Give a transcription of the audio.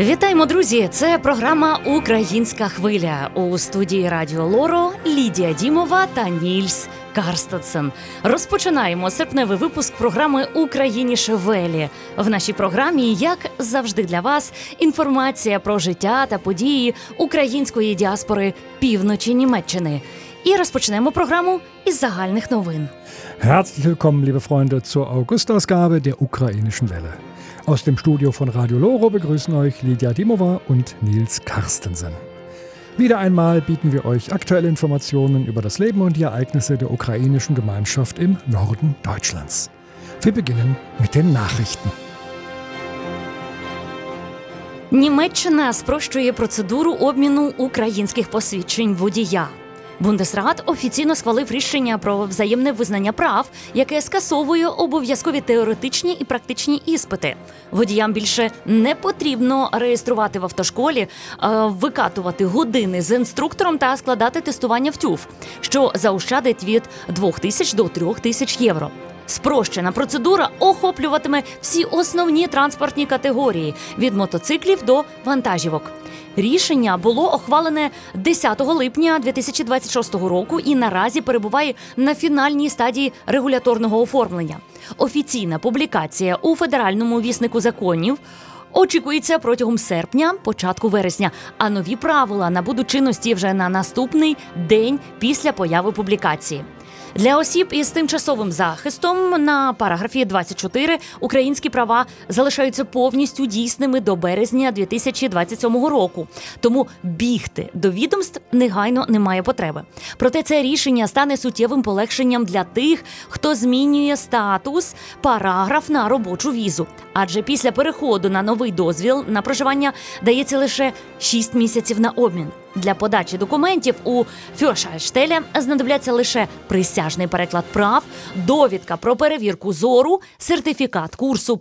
Вітаємо, друзі! Це програма «Українська хвиля». У студії Радіо Лоро Лідія Дімова та Нільс Карстенсен. Розпочинаємо серпневий випуск програми «Україніше Велі». В нашій програмі, як завжди для вас, інформація про життя та події української діаспори півночі Німеччини. І розпочнемо програму із загальних новин. Herzlich willkommen, liebe Freunde, zur August-Ausgabe der Ukrainischen Welle. Aus dem Studio von Radio Loro begrüßen euch Lidia Dimova und Nils Karstensen. Wieder einmal bieten wir euch aktuelle Informationen über das Leben und die Ereignisse der ukrainischen Gemeinschaft im Norden Deutschlands. Wir beginnen mit den Nachrichten. Німеччина спрощує процедуру обміну українських посвідчень водія. Бундесрат офіційно схвалив рішення про взаємне визнання прав, яке скасовує обов'язкові теоретичні і практичні іспити. Водіям більше не потрібно реєструвати в автошколі, викатувати години з інструктором та складати тестування в ТЮФ, що заощадить від 2000 до 3000 євро. Спрощена процедура охоплюватиме всі основні транспортні категорії – від мотоциклів до вантажівок. Рішення було ухвалене 10 липня 2026 року і наразі перебуває на фінальній стадії регуляторного оформлення. Офіційна публікація у Федеральному віснику законів очікується протягом серпня, початку вересня, а нові правила набудуть чинності вже на наступний день після появи публікації. Для осіб із тимчасовим захистом на параграфі 24 українські права залишаються повністю дійсними до березня 2027 року. Тому бігти до відомств негайно немає потреби. Проте це рішення стане суттєвим полегшенням для тих, хто змінює статус параграф на робочу візу. Адже після переходу на новий дозвіл на проживання дається лише 6 місяців на обмін. Для подачі документів у Führerscheinstelle знадобляться лише присяжний переклад прав, довідка про перевірку зору, сертифікат курсу